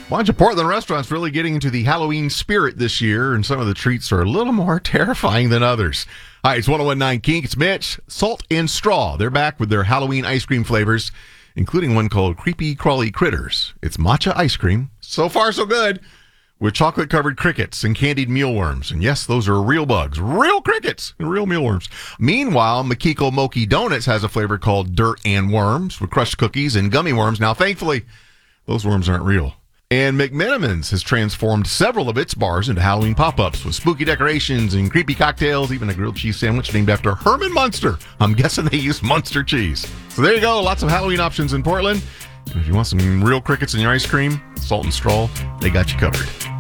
Bunch of Portland restaurants really getting into the Halloween spirit this year, and some of the treats are a little more terrifying than others. Hi, it's 1019 Kink. It's Mitch. Salt and Straw. They're back with their Halloween ice cream flavors, including one called Creepy Crawly Critters. It's matcha ice cream. So far, so good. With chocolate-covered crickets and candied mealworms. And yes, those are real bugs. Real crickets and real mealworms. Meanwhile, Makiko Moki Donuts has a flavor called Dirt and Worms with crushed cookies and gummy worms. Now, thankfully, those worms aren't real. And McMenamins has transformed several of its bars into Halloween pop-ups with spooky decorations and creepy cocktails, even a grilled cheese sandwich named after Herman Munster. I'm guessing they use Munster cheese. So there you go. Lots of Halloween options in Portland. And if you want some real crickets in your ice cream, Salt and Straw, they got you covered.